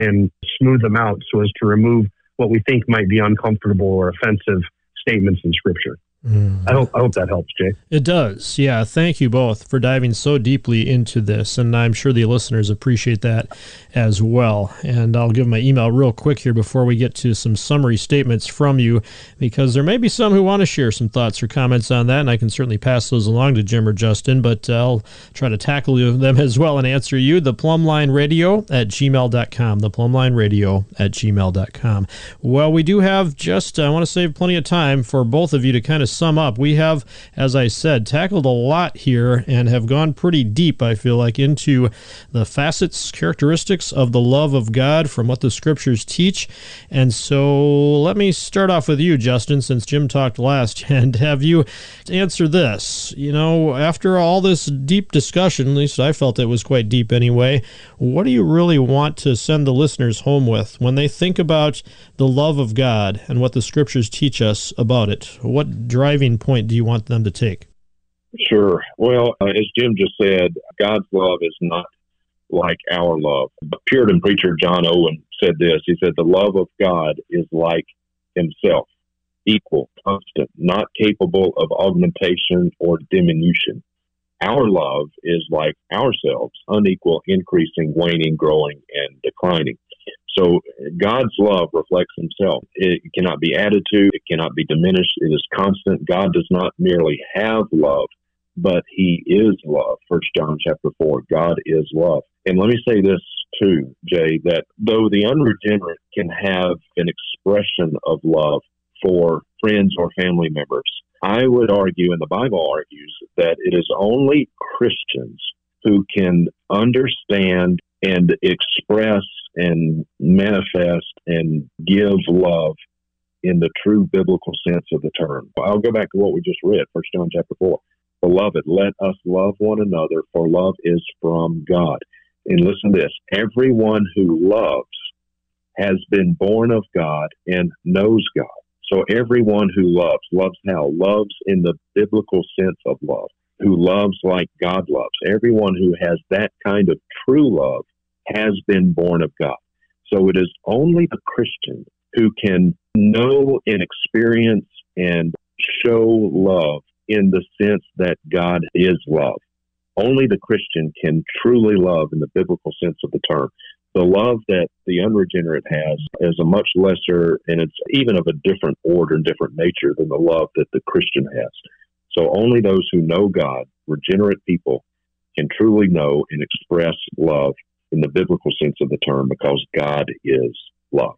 and smooth them out so as to remove what we think might be uncomfortable or offensive statements in Scripture. I hope that helps, Jay. It does. Yeah. Thank you both for diving so deeply into this. And I'm sure the listeners appreciate that as well. And I'll give my email real quick here before we get to some summary statements from you, because there may be some who want to share some thoughts or comments on that. And I can certainly pass those along to Jim or Justin, but I'll try to tackle them as well and answer you. theplumblineradio@gmail.com. theplumblineradio@gmail.com. Well, we do have I want to save plenty of time for both of you to kind of sum up. We have, as I said, tackled a lot here and have gone pretty deep, I feel like, into the facets, characteristics of the love of God from what the Scriptures teach. And so let me start off with you, Justin, since Jim talked last, and have you answer this. After all this deep discussion, at least I felt it was quite deep anyway, what do you really want to send the listeners home with when they think about the love of God and what the Scriptures teach us about it? What driving point do you want them to take? Sure. Well, as Jim just said, God's love is not like our love. The Puritan preacher John Owen said this. He said, the love of God is like himself, equal, constant, not capable of augmentation or diminution. Our love is like ourselves, unequal, increasing, waning, growing, and declining. So God's love reflects himself. It cannot be added to. It cannot be diminished. It is constant. God does not merely have love, but he is love. 1 John chapter 4, God is love. And let me say this too, Jay, that though the unregenerate can have an expression of love for friends or family members, I would argue, and the Bible argues, that it is only Christians who can understand and express and manifest and give love in the true biblical sense of the term. I'll go back to what we just read, 1 John chapter 4. Beloved, let us love one another, for love is from God. And listen to this, everyone who loves has been born of God and knows God. So everyone who loves how? Loves in the biblical sense of love, who loves like God loves. Everyone who has that kind of true love has been born of God. So it is only the Christian who can know and experience and show love in the sense that God is love. Only the Christian can truly love in the biblical sense of the term. The love that the unregenerate has is a much lesser, and it's even of a different order and different nature than the love that the Christian has. So only those who know God, regenerate people, can truly know and express love in the biblical sense of the term, because God is love.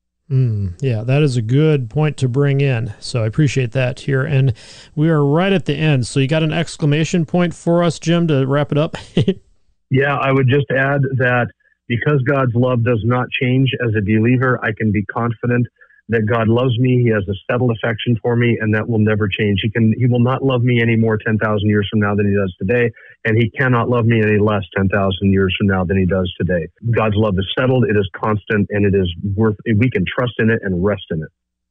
Yeah, that is a good point to bring in. So I appreciate that here. And we are right at the end. So you got an exclamation point for us, Jim, to wrap it up? Yeah, I would just add that because God's love does not change as a believer, I can be confident that God loves me. He has a settled affection for me, and that will never change. He will not love me any more 10,000 years from now than he does today, and he cannot love me any less 10,000 years from now than he does today. God's love is settled, it is constant, and it is we can trust in it and rest in it.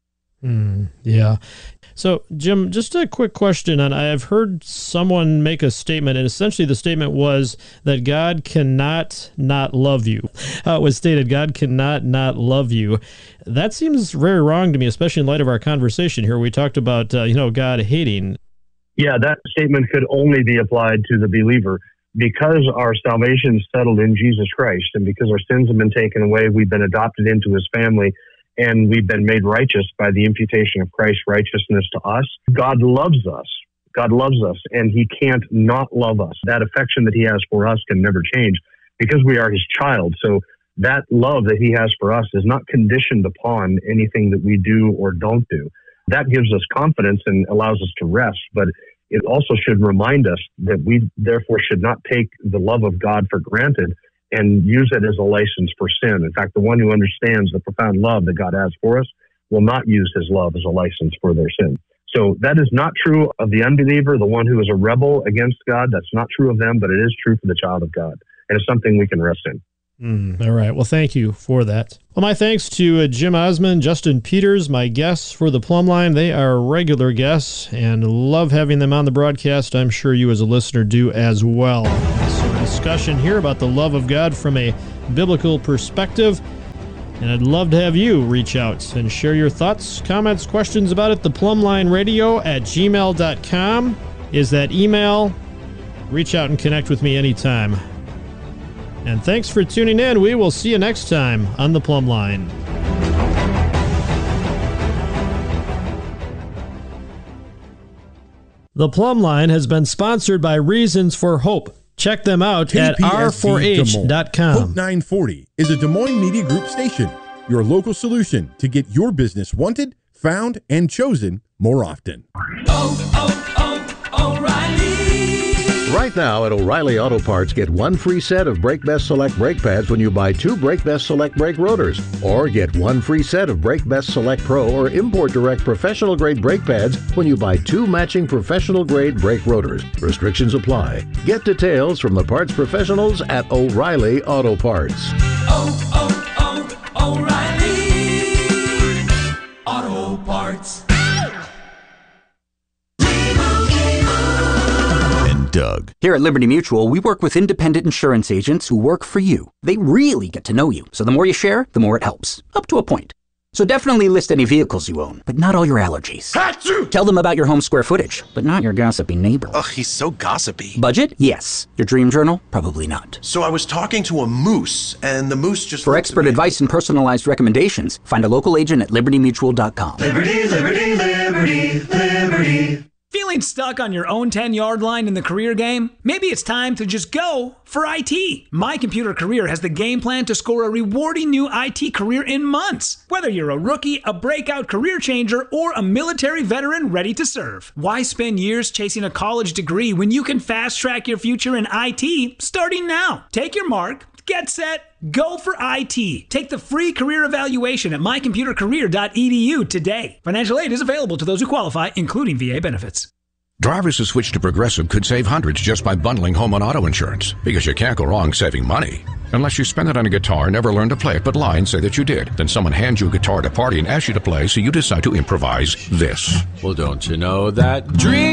Yeah. So, Jim, just a quick question. And I've heard someone make a statement, and essentially the statement was that God cannot not love you. It was stated, God cannot not love you. That seems very wrong to me, especially in light of our conversation here. We talked about, God hating. Yeah, that statement could only be applied to the believer. Because our salvation is settled in Jesus Christ, and because our sins have been taken away, we've been adopted into his family, and we've been made righteous by the imputation of Christ's righteousness to us. God loves us. God loves us, and he can't not love us. That affection that he has for us can never change because we are his child. So that love that he has for us is not conditioned upon anything that we do or don't do. That gives us confidence and allows us to rest, but it also should remind us that we therefore should not take the love of God for granted and use it as a license for sin. In fact, the one who understands the profound love that God has for us will not use his love as a license for their sin. So that is not true of the unbeliever, the one who is a rebel against God. That's not true of them, but it is true for the child of God. And it's something we can rest in. All right. Well, thank you for that. Well, my thanks to Jim Osmond, Justin Peters, my guests for the Plumb Line. They are regular guests and love having them on the broadcast. I'm sure you as a listener do as well. So, discussion here about the love of God from a biblical perspective. And I'd love to have you reach out and share your thoughts, comments, questions about it. theplumlineradio@gmail.com is that email. Reach out and connect with me anytime. And thanks for tuning in. We will see you next time on The Plumb Line. The Plumb Line has been sponsored by Reasons for Hope. Check them out at r4h.com. Hope 940 is a Des Moines Media Group station, your local solution to get your business wanted, found, and chosen more often. O'Reilly! Right now at O'Reilly Auto Parts, get one free set of Brake Best Select brake pads when you buy 2 Brake Best Select brake rotors. Or get one free set of Brake Best Select Pro or Import Direct professional grade brake pads when you buy 2 matching professional grade brake rotors. Restrictions apply. Get details from the parts professionals at O'Reilly Auto Parts. O'Reilly Auto Parts. Doug. Here at Liberty Mutual, we work with independent insurance agents who work for you. They really get to know you, so the more you share, the more it helps. Up to a point. So definitely list any vehicles you own, but not all your allergies. Achoo! Tell them about your home square footage, but not your gossipy neighbor. Ugh, he's so gossipy. Budget? Yes. Your dream journal? Probably not. So I was talking to a moose, and the moose just... For expert advice and personalized recommendations, find a local agent at libertymutual.com. Liberty, liberty, liberty, liberty. Feeling stuck on your own 10-yard line in the career game? Maybe it's time to just go for IT. My Computer Career has the game plan to score a rewarding new IT career in months. Whether you're a rookie, a breakout career changer, or a military veteran ready to serve. Why spend years chasing a college degree when you can fast-track your future in IT starting now? Take your mark. Get set, go for IT. Take the free career evaluation at mycomputercareer.edu today. Financial aid is available to those who qualify, including VA benefits. Drivers who switch to Progressive could save hundreds just by bundling home and auto insurance, because you can't go wrong saving money. Unless you spend it on a guitar, never learn to play it, but lie and say that you did. Then someone hands you a guitar at a party and asks you to play, so you decide to improvise this. Well, don't you know that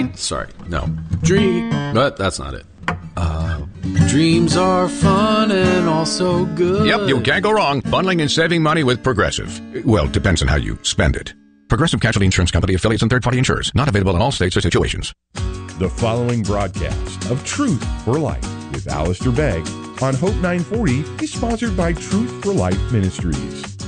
but that's not it. Dreams are fun and also good. Yep, you can't go wrong bundling and saving money with Progressive. Well, it depends on how you spend it. Progressive Casualty Insurance Company, affiliates, and third-party insurers. Not available in all states or situations. The following broadcast of Truth for Life with Alistair Begg on Hope 940 is sponsored by Truth for Life Ministries.